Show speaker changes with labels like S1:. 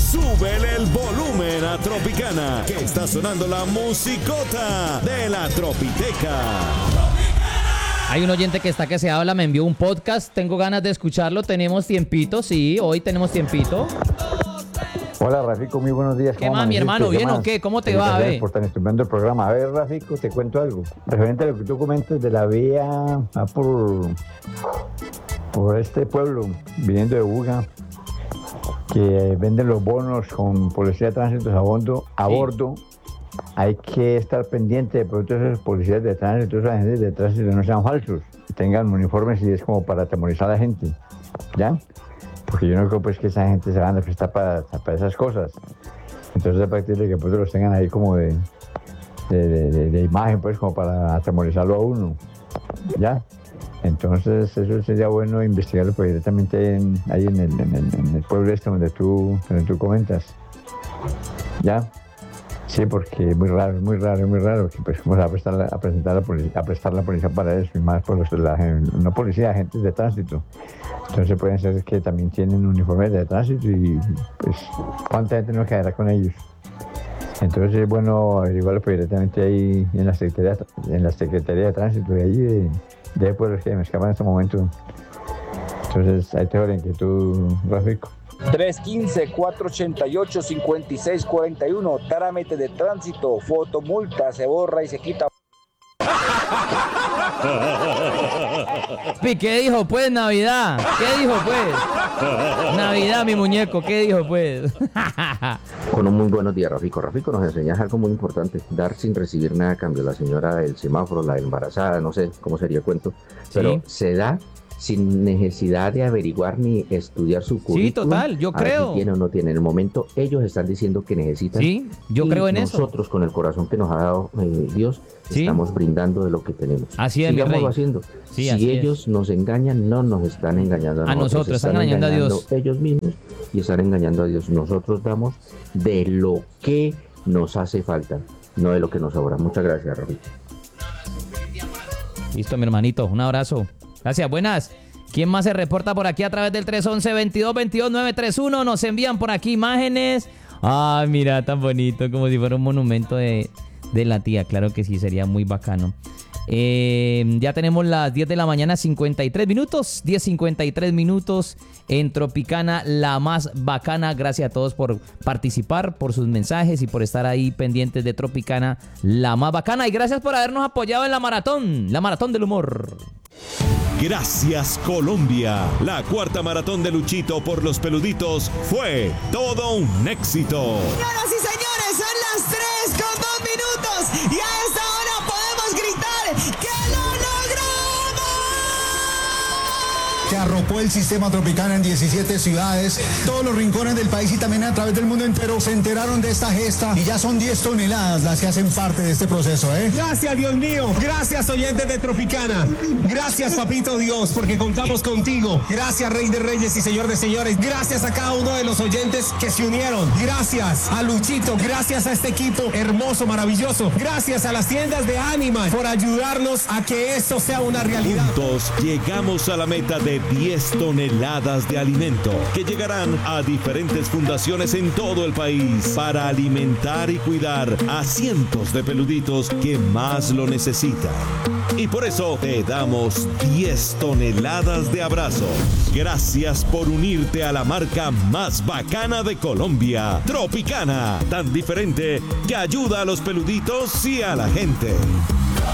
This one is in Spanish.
S1: súbele el volumen a Tropicana, que está sonando la musicota de la Tropiteca.
S2: Hay un oyente que está que se habla, me envió un podcast, tengo ganas de escucharlo, tenemos tiempito, sí, hoy tenemos tiempito.
S3: Hola Rafico, muy buenos días.
S2: ¿Qué más, mi hermano? ¿Bien o qué? ¿Cómo te va?
S3: Gracias por estar estupendo el programa. A ver, Rafico, te cuento algo. Referente a lo que tú comentas de la vía por este pueblo, viniendo de Buga, que venden los bonos con policía de tránsito a bordo. Hay que estar pendiente de pronto esos policías de tránsito, esos agentes de tránsito no sean falsos, tengan uniformes y es como para atemorizar a la gente, ¿ya? Porque yo no creo pues que esa gente se van a prestar para esas cosas. Entonces a partir de que pues los tengan ahí como de imagen, pues como para atemorizarlo a uno, ¿ya? Entonces eso sería bueno investigarlo pues, directamente ahí en el pueblo este donde tú comentas, ¿ya? Sí, porque es muy raro, que pues vamos a prestar la policía para eso, y más por no policía, agentes de tránsito. Entonces pueden ser que también tienen uniformes de tránsito y pues cuánta gente nos quedará con ellos. Entonces es bueno averiguarlo pues, directamente ahí en la Secretaría de Tránsito de allí de pueblos que me escapan en este momento. Entonces ahí te doy la inquietud, Rafico.
S4: 315-488-5641, trámite de tránsito, fotomulta, se borra y se quita.
S2: ¿Qué dijo pues, Navidad? ¿Qué dijo pues? Navidad, mi muñeco, ¿qué dijo pues?
S5: Bueno, muy buenos días, Rafico. Rafico, nos enseñas algo muy importante, dar sin recibir nada a cambio. La señora del semáforo, la embarazada, no sé cómo sería el cuento, pero se da sin necesidad de averiguar ni estudiar su currículum.
S2: Sí, total, yo creo.
S5: Si tiene o no tiene. En el momento ellos están diciendo que necesitan.
S2: Sí, yo creo en eso.
S5: Nosotros con el corazón que nos ha dado Dios, estamos brindando de lo que tenemos.
S2: Así es,
S5: sigámoslo haciendo.
S2: Sí,
S5: si ellos nos engañan, no nos están engañando
S2: a nosotros, están engañando a Dios.
S5: Ellos mismos y están engañando a Dios. Nosotros damos de lo que nos hace falta, no de lo que nos sobra. Muchas gracias, Rafico.
S2: Listo, mi hermanito, un abrazo. Gracias, buenas. ¿Quién más se reporta por aquí a través del 311-2222-931? Nos envían por aquí imágenes. Ah, mira, tan bonito, como si fuera un monumento de la tía. Claro que sí, sería muy bacano. Ya tenemos las 10 de la mañana, 53 minutos. 10:53 minutos en Tropicana, la más bacana. Gracias a todos por participar, por sus mensajes y por estar ahí pendientes de Tropicana, la más bacana. Y gracias por habernos apoyado en la maratón del humor.
S1: Gracias, Colombia. La cuarta maratón de Luchito por los peluditos fue todo un éxito.
S6: Señoras y señores, son las 3:02 y a esta hora podemos gritar ¡que lo logramos!
S7: Que arropó el sistema Tropicana en 17 ciudades, todos los rincones del país y también a través del mundo entero se enteraron de esta gesta y ya son 10 toneladas las que hacen parte de este proceso, ¿eh?
S8: Gracias, Dios mío. Gracias, oyentes de Tropicana. Gracias, papito Dios, porque contamos contigo. Gracias, Rey de Reyes y Señor de Señores. Gracias a cada uno de los oyentes que se unieron. Gracias a Luchito. Gracias a este equipo hermoso, maravilloso. Gracias a las tiendas de Animal por ayudarnos a que esto sea una realidad.
S1: Juntos llegamos a la meta de 10 toneladas de alimento que llegarán a diferentes fundaciones en todo el país para alimentar y cuidar a cientos de peluditos que más lo necesitan. Y por eso te damos 10 toneladas de abrazos. Gracias por unirte a la marca más bacana de Colombia, Tropicana, tan diferente que ayuda a los peluditos y a la gente.